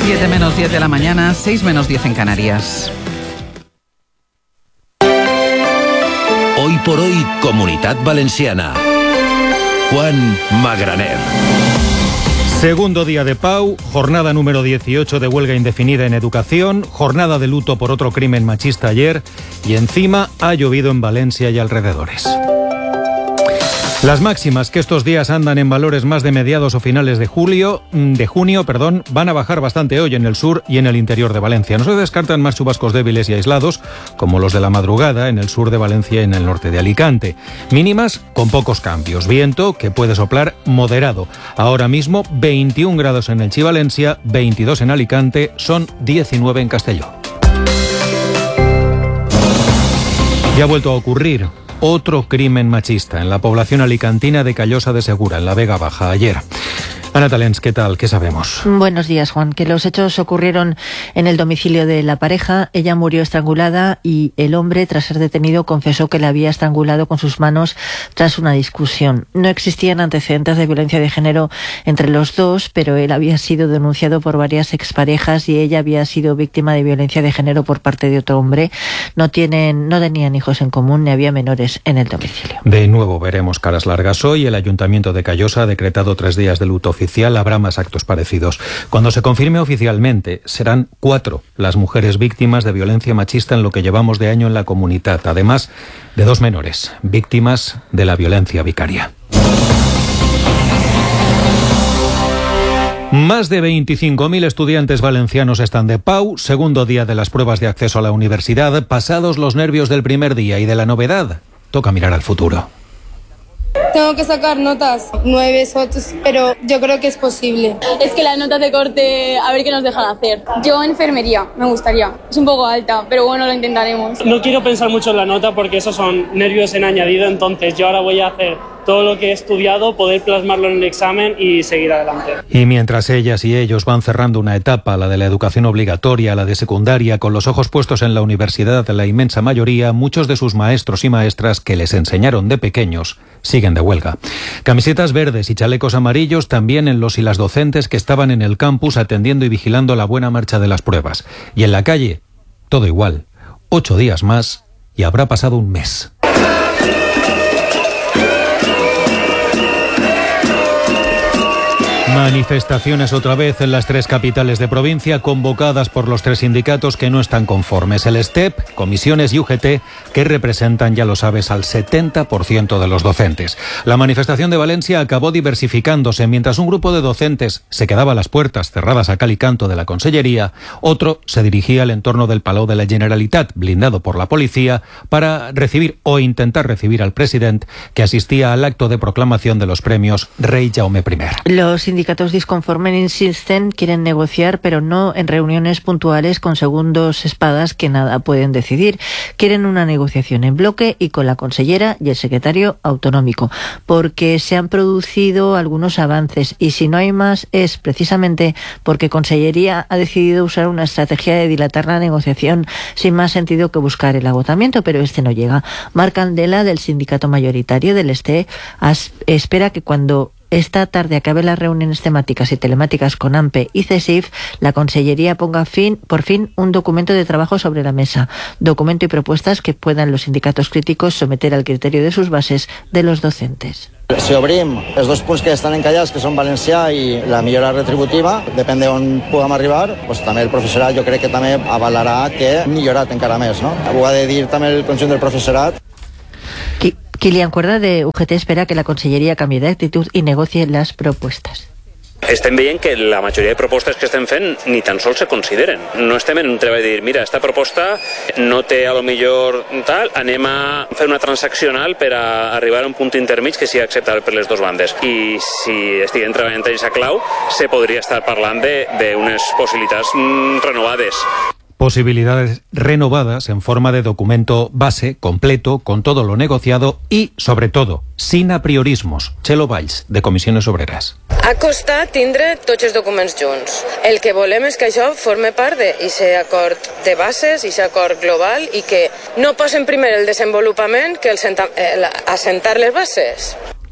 7 menos 10 de la mañana, 6 menos 10 en Canarias. Hoy por hoy, Comunitat Valenciana. Juan Magraner. Segundo día de Pau, jornada número 18 de huelga indefinida en educación, jornada de luto por otro crimen machista ayer y encima ha llovido en Valencia y alrededores. Las máximas, que estos días andan en valores más de mediados o finales de junio, van a bajar bastante hoy en el sur y en el interior de Valencia. No se descartan más chubascos débiles y aislados, como los de la madrugada en el sur de Valencia y en el norte de Alicante. Mínimas con pocos cambios. Viento que puede soplar moderado. Ahora mismo 21 grados en Elche y Valencia, 22 en Alicante, son 19 en Castelló. Ya ha vuelto a ocurrir otro crimen machista en la población alicantina de Callosa de Segura, en la Vega Baja, ayer. Ana Talens, ¿qué tal? ¿Qué sabemos? Buenos días, Juan. Que los hechos ocurrieron en el domicilio de la pareja. Ella murió estrangulada y el hombre, tras ser detenido, confesó que la había estrangulado con sus manos tras una discusión. No existían antecedentes de violencia de género entre los dos, pero él había sido denunciado por varias exparejas y ella había sido víctima de violencia de género por parte de otro hombre. No tenían hijos en común ni había menores en el domicilio. De nuevo veremos caras largas hoy. El Ayuntamiento de Callosa ha decretado 3 días de luto oficial. Habrá más actos parecidos. Cuando se confirme oficialmente, serán 4 las mujeres víctimas de violencia machista en lo que llevamos de año en la comunidad, además de 2 menores, víctimas de la violencia vicaria. Más de 25.000 estudiantes valencianos están de Pau, segundo día de las pruebas de acceso a la universidad. Pasados los nervios del primer día y de la novedad, toca mirar al futuro. Tengo que sacar notas 9, 8, pero yo creo que es posible. Es que las notas de corte, a ver qué nos dejan hacer. Yo enfermería, me gustaría. Es un poco alta, pero bueno, lo intentaremos. No quiero pensar mucho en la nota porque esos son nervios en añadido, entonces yo ahora voy a hacer todo lo que he estudiado, poder plasmarlo en el examen y seguir adelante. Y mientras ellas y ellos van cerrando una etapa, la de la educación obligatoria, la de secundaria, con los ojos puestos en la universidad, la inmensa mayoría, muchos de sus maestros y maestras que les enseñaron de pequeños, siguen de huelga. Camisetas verdes y chalecos amarillos también en los y las docentes que estaban en el campus atendiendo y vigilando la buena marcha de las pruebas. Y en la calle, todo igual. 8 días más y habrá pasado un mes. Manifestaciones otra vez en las 3 capitales de provincia, convocadas por los 3 sindicatos que no están conformes. El STEP, Comisiones y UGT, que representan, ya lo sabes, al 70% de los docentes. La manifestación de Valencia acabó diversificándose. Mientras un grupo de docentes se quedaba a las puertas cerradas a cal y canto de la Consellería, otro se dirigía al entorno del Palau de la Generalitat, blindado por la policía, para recibir o intentar recibir al presidente, que asistía al acto de proclamación de los premios Rey Jaume I. Los sindicatos disconformes insisten, quieren negociar, pero no en reuniones puntuales con segundos espadas que nada pueden decidir. Quieren una negociación en bloque y con la consellera y el secretario autonómico, porque se han producido algunos avances y si no hay más es precisamente porque Consellería ha decidido usar una estrategia de dilatar la negociación sin más sentido que buscar el agotamiento, pero este no llega. Marc Candela, del sindicato mayoritario del STE, espera que cuando esta tarde acabe las reuniones temáticas y telemáticas con AMPE y CESIF, la Consellería ponga por fin un documento de trabajo sobre la mesa, documento y propuestas que puedan los sindicatos críticos someter al criterio de sus bases de los docentes. Si obrim els 2 punts que estan encallats, que són valencià i la millora retributiva, depèn d'on puguem arribar, doncs també el professorat jo crec que també avalarà que hem millorat encara més, no? Ho ha de dir també el conjunt del professorat. Kilian Cuerda, de UGT, espera que la Conselleria cambie de actitud y negocie las propuestas. Estem veient que la majoria de propostes que estem fent ni tan sols se consideren. No estem en un treball de dir, mira, esta proposta no té a lo millor tal, anem a fer una transaccional per a arribar a un punt intermig que sigui acceptable per les 2 bandes. I si estiguem treballant en aquesta clau, se podria estar parlant d'unes possibilitats renovades. Posibilidades renovadas en forma de documento base, completo, con todo lo negociado y, sobre todo, sin apriorismos. Txelo Valls, de Comissiones Obreras. Ha costat tindre tots els documents junts. El que volem és que això forme part d'aquest acord de bases, aquest acord global, i que no posen primer el desenvolupament que assentar les bases.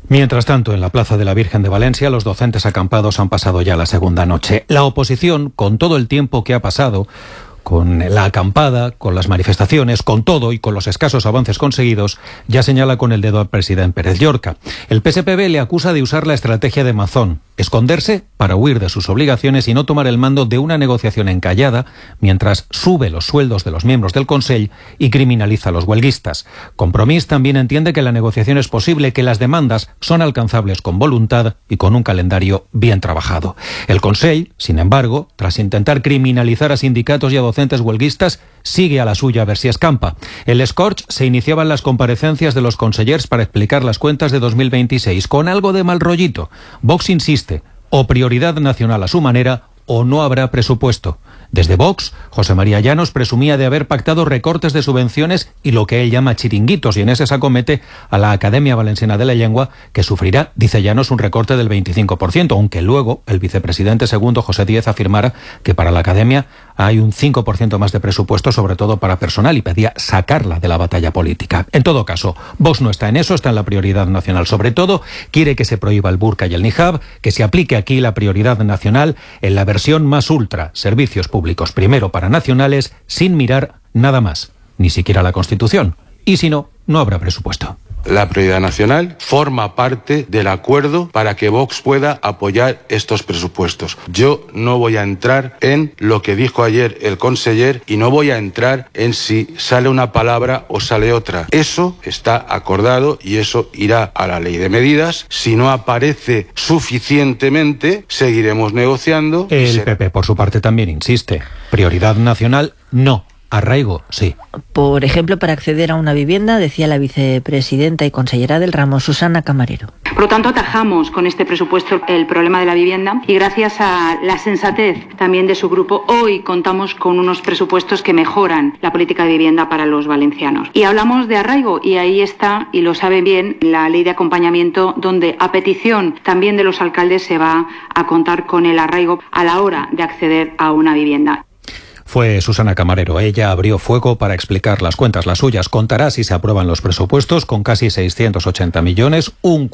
Mientras tanto, en la Plaza de la Virgen de Valencia, los docentes acampados han pasado ya la segunda noche. La oposición, con todo el tiempo que ha pasado, con la acampada, con las manifestaciones, con todo y con los escasos avances conseguidos, ya señala con el dedo al presidente Pérez Llorca. El PSPB le acusa de usar la estrategia de Mazón, esconderse para huir de sus obligaciones y no tomar el mando de una negociación encallada mientras sube los sueldos de los miembros del Consell y criminaliza a los huelguistas. Compromís también entiende que la negociación es posible, que las demandas son alcanzables con voluntad y con un calendario bien trabajado. El Consell, sin embargo, tras intentar criminalizar a sindicatos y a docentes huelguistas, sigue a la suya a ver si escampa. El Scorch se iniciaban las comparecencias de los consellers para explicar las cuentas de 2026 con algo de mal rollito. Vox insiste, o prioridad nacional a su manera o no habrá presupuesto. Desde Vox, José María Llanos presumía de haber pactado recortes de subvenciones y lo que él llama chiringuitos, y en ese saco mete a la Academia Valenciana de la Lengua, que sufrirá, dice Llanos, un recorte del 25%, aunque luego el vicepresidente segundo, José Díez, afirmara que para la Academia hay un 5% más de presupuesto, sobre todo para personal, y pedía sacarla de la batalla política. En todo caso, Vox no está en eso, está en la prioridad nacional. Sobre todo, quiere que se prohíba el burka y el niqab, que se aplique aquí la prioridad nacional en la versión más ultra, servicios públicos primero para nacionales, sin mirar nada más, ni siquiera la Constitución. Y si no, no habrá presupuesto. La prioridad nacional forma parte del acuerdo para que Vox pueda apoyar estos presupuestos. Yo no voy a entrar en lo que dijo ayer el conseller y no voy a entrar en si sale una palabra o sale otra. Eso está acordado y eso irá a la ley de medidas. Si no aparece suficientemente, seguiremos negociando. El PP, por su parte, también insiste. Prioridad nacional, no. Arraigo, sí. Por ejemplo, para acceder a una vivienda, decía la vicepresidenta y consellera del ramo, Susana Camarero. Por lo tanto, atajamos con este presupuesto el problema de la vivienda y gracias a la sensatez también de su grupo, hoy contamos con unos presupuestos que mejoran la política de vivienda para los valencianos. Y hablamos de arraigo y ahí está, y lo saben bien, la ley de acompañamiento, donde a petición también de los alcaldes se va a contar con el arraigo a la hora de acceder a una vivienda. Fue Susana Camarero. Ella abrió fuego para explicar las cuentas, las suyas. Contará si se aprueban los presupuestos con casi 680 millones, un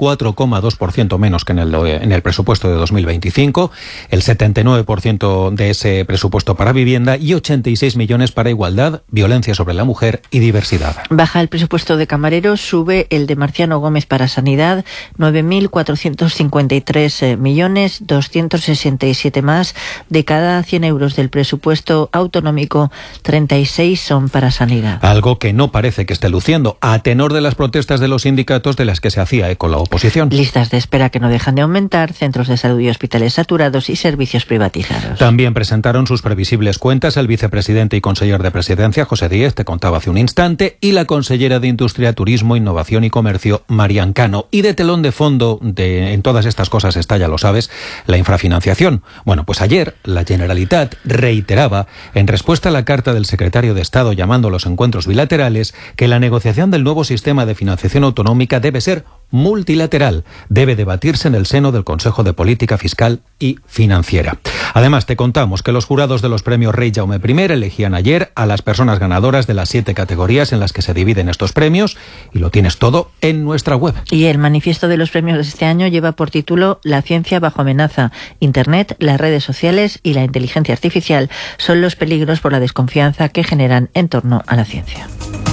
4,2% menos que en el presupuesto de 2025, el 79% de ese presupuesto para vivienda y 86 millones para igualdad, violencia sobre la mujer y diversidad. Baja el presupuesto de Camarero, sube el de Marciano Gómez para sanidad, 9.453 millones, 267 más. De cada 100 euros del presupuesto autonómico, 36 son para sanidad. Algo que no parece que esté luciendo, a tenor de las protestas de los sindicatos de las que se hacía eco la oposición. Listas de espera que no dejan de aumentar, centros de salud y hospitales saturados y servicios privatizados. También presentaron sus previsibles cuentas el vicepresidente y conseller de Presidencia, José Díez, te contaba hace un instante, y la consellera de Industria, Turismo, Innovación y Comercio, Marian Cano. Y de telón de fondo en todas estas cosas está, ya lo sabes, la infrafinanciación. Bueno, pues ayer la Generalitat reiteraba, en respuesta a la carta del secretario de Estado llamando a los encuentros bilaterales, que la negociación del nuevo sistema de financiación autonómica debe ser multilateral, debe debatirse en el seno del Consejo de Política Fiscal y Financiera. Además, te contamos que los jurados de los premios Rey Jaume I elegían ayer a las personas ganadoras de las 7 categorías en las que se dividen estos premios, y lo tienes todo en nuestra web. Y el manifiesto de los premios de este año lleva por título La ciencia bajo amenaza. Internet, las redes sociales y la inteligencia artificial son los peligros por la desconfianza que generan en torno a la ciencia.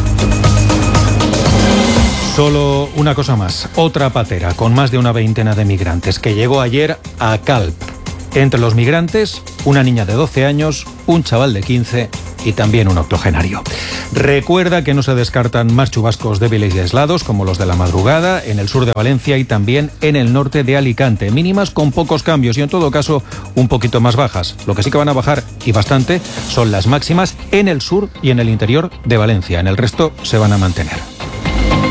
Solo una cosa más, otra patera con más de una veintena de migrantes que llegó ayer a Calp. Entre los migrantes, una niña de 12 años, un chaval de 15 y también un octogenario. Recuerda que no se descartan más chubascos débiles y aislados como los de la madrugada en el sur de Valencia y también en el norte de Alicante. Mínimas con pocos cambios y en todo caso un poquito más bajas. Lo que sí que van a bajar y bastante son las máximas en el sur y en el interior de Valencia. En el resto se van a mantener.